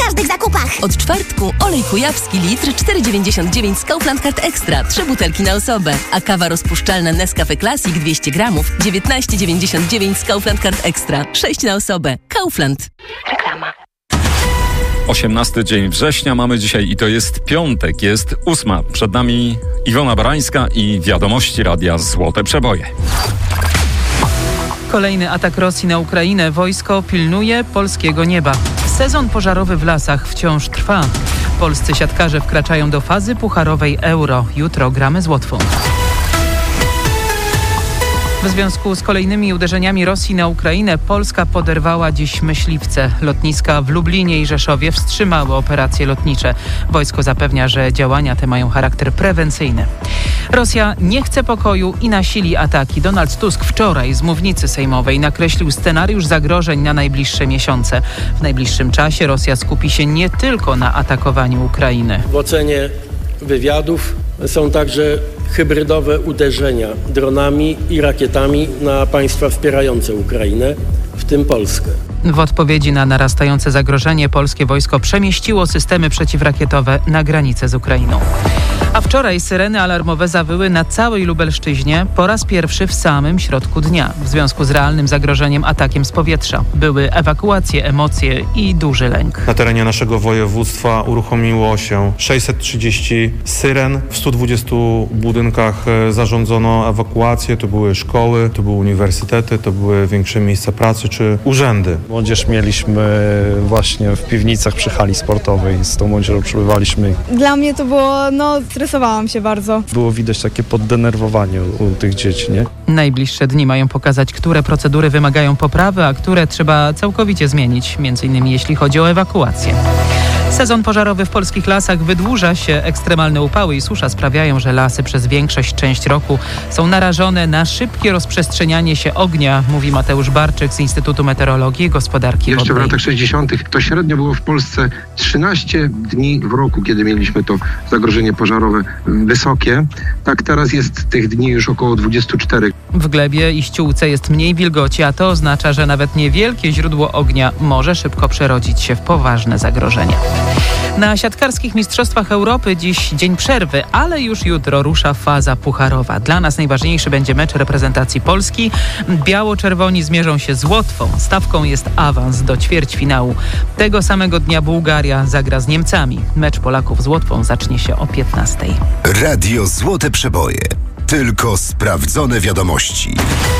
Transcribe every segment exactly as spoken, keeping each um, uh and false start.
każdych zakupach. Od czwartku olej kujawski litr cztery dziewięćdziesiąt dziewięć z Kaufland Card Extra. Trzy butelki na osobę. A kawa rozpuszczalna Nescafe Classic dwieście gramów dziewiętnaście dziewięćdziesiąt dziewięć z Kaufland Card Extra. sześć na osobę. Kaufland. Reklama. osiemnasty dzień września mamy dzisiaj i to jest piątek, jest ósma. Przed nami Iwona Barańska i wiadomości radia Złote Przeboje. Kolejny atak Rosji na Ukrainę. Wojsko pilnuje polskiego nieba. Sezon pożarowy w lasach wciąż trwa. Polscy siatkarze wkraczają do fazy pucharowej Euro. Jutro gramy z Łotwą. W związku z kolejnymi uderzeniami Rosji na Ukrainę Polska poderwała dziś myśliwce. Lotniska w Lublinie i Rzeszowie wstrzymały operacje lotnicze. Wojsko zapewnia, że działania te mają charakter prewencyjny. Rosja nie chce pokoju i nasili ataki. Donald Tusk wczoraj z mównicy sejmowej nakreślił scenariusz zagrożeń na najbliższe miesiące. W najbliższym czasie Rosja skupi się nie tylko na atakowaniu Ukrainy. W ocenie wywiadów są także hybrydowe uderzenia dronami i rakietami na państwa wspierające Ukrainę, w tym Polskę. W odpowiedzi na narastające zagrożenie polskie wojsko przemieściło systemy przeciwrakietowe na granicę z Ukrainą. A wczoraj syreny alarmowe zawyły na całej Lubelszczyźnie po raz pierwszy w samym środku dnia. W związku z realnym zagrożeniem atakiem z powietrza. Były ewakuacje, emocje i duży lęk. Na terenie naszego województwa uruchomiło się sześćset trzydzieści syren. W stu dwudziestu budynkach zarządzono ewakuację. To były szkoły, to były uniwersytety, to były większe miejsca pracy czy urzędy. Młodzież mieliśmy właśnie w piwnicach przy hali sportowej. Z tą młodzieżą przebywaliśmy. Dla mnie to było, no stresowałam się bardzo. Było widać takie poddenerwowanie u tych dzieci, nie? Najbliższe dni mają pokazać, które procedury wymagają poprawy, a które trzeba całkowicie zmienić, między innymi jeśli chodzi o ewakuację. Sezon pożarowy w polskich lasach wydłuża się. Ekstremalne upały i susza sprawiają, że lasy przez większość część roku są narażone na szybkie rozprzestrzenianie się ognia, mówi Mateusz Barczyk z Instytutu Meteorologii i Gospodarki Jeszcze Wodnej. w latach sześćdziesiątych to średnio było w Polsce trzynaście dni w roku, kiedy mieliśmy to zagrożenie pożarowe wysokie. Tak teraz jest tych dni już około dwadzieścia cztery. W glebie i ściółce jest mniej wilgoci, a to oznacza, że nawet niewielkie źródło ognia może szybko przerodzić się w poważne zagrożenie. Na siatkarskich Mistrzostwach Europy dziś dzień przerwy, ale już jutro rusza faza pucharowa. Dla nas najważniejszy będzie mecz reprezentacji Polski. Biało-czerwoni zmierzą się z Łotwą. Stawką jest awans do ćwierćfinału. Tego samego dnia Bułgaria zagra z Niemcami. Mecz Polaków z Łotwą zacznie się o piętnastej. Radio Złote Przeboje. Tylko sprawdzone wiadomości.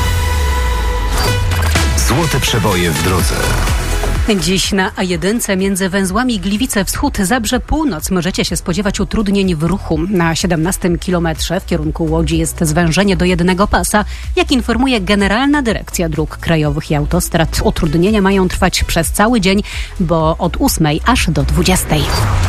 Złote Przeboje w drodze. Dziś na A jeden między węzłami Gliwice Wschód, Zabrze Północ możecie się spodziewać utrudnień w ruchu. Na siedemnastym kilometrze w kierunku Łodzi jest zwężenie do jednego pasa. Jak informuje Generalna Dyrekcja Dróg Krajowych i Autostrad, utrudnienia mają trwać przez cały dzień, bo od ósmej aż do dwudziestej.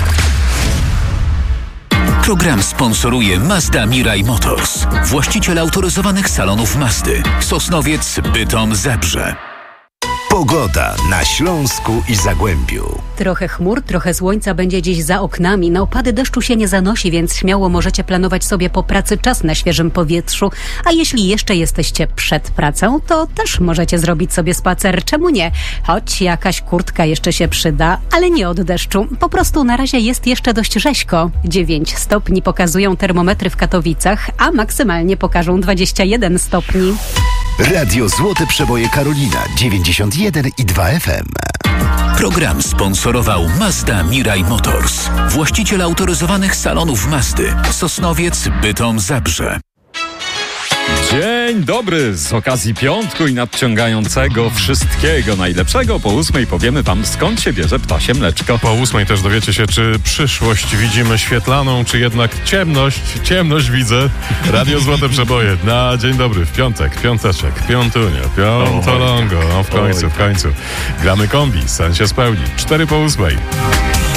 Program sponsoruje Mazda Mirai Motors, właściciel autoryzowanych salonów Mazdy. Sosnowiec, Bytom, Zabrze. Pogoda na Śląsku i Zagłębiu. Trochę chmur, trochę słońca będzie dziś za oknami. Na opady deszczu się nie zanosi, więc śmiało możecie planować sobie po pracy czas na świeżym powietrzu. A jeśli jeszcze jesteście przed pracą, to też możecie zrobić sobie spacer. Czemu nie? Choć jakaś kurtka jeszcze się przyda, ale nie od deszczu. Po prostu na razie jest jeszcze dość rzeźko. dziewięć stopni pokazują termometry w Katowicach, a maksymalnie pokażą dwadzieścia jeden stopni. Radio Złote Przeboje Karolina dziewięćdziesiąt jeden i dwa F M. Program sponsorował Mazda Mirai Motors, właściciel autoryzowanych salonów Mazdy. Sosnowiec, Bytom, Zabrze. Dzień dobry! Z okazji piątku i nadciągającego wszystkiego najlepszego po ósmej powiemy wam, skąd się bierze ptasie mleczko. Po ósmej też dowiecie się, czy przyszłość widzimy świetlaną, czy jednak ciemność. Ciemność widzę. Radio Złote Przeboje na dzień dobry, w piątek, piąteczek, piątunio, piątolongo. No w końcu, w końcu. Gramy kombi, sen się spełni. Cztery po ósmej.